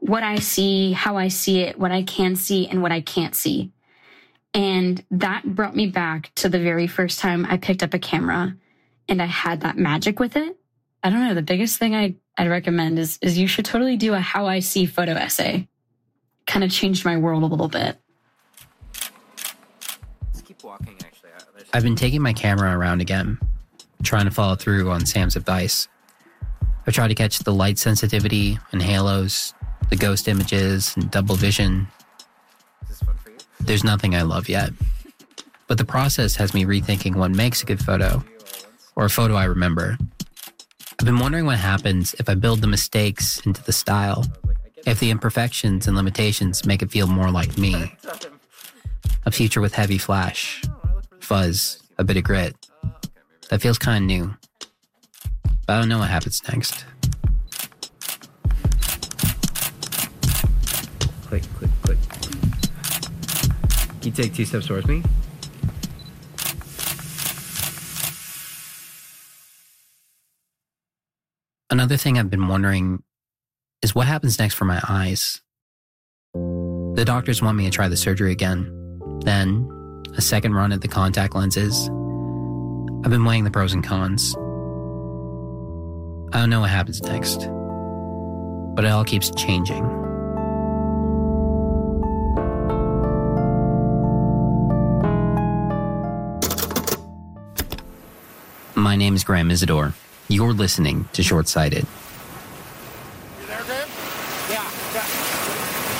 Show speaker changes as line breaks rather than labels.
what I see, how I see it, what I can see, and what I can't see. And that brought me back to the very first time I picked up a camera and I had that magic with it. I don't know. The biggest thing I'd recommend is you should totally do a how I see photo essay. Kind of changed my world a little bit.
Let's keep walking, actually.
I've been taking my camera around again, trying to follow through on Sam's advice. I've tried to catch the light sensitivity and halos, the ghost images and double vision.
Is this fun for you?
There's nothing I love yet. But the process has me rethinking what makes a good photo, or a photo I remember. I've been wondering what happens if I build the mistakes into the style, if the imperfections and limitations make it feel more like me. A future with heavy flash, fuzz, a bit of grit. That feels kind of new. But I don't know what happens next.
Click, click, click. Can you take 2 steps towards me?
Another thing I've been wondering is what happens next for my eyes. The doctors want me to try the surgery again, then a second run at the contact lenses. I've been weighing the pros and cons. I don't know what happens next, but it all keeps changing. My name is Graham Isidore. You're listening to Short-Sighted.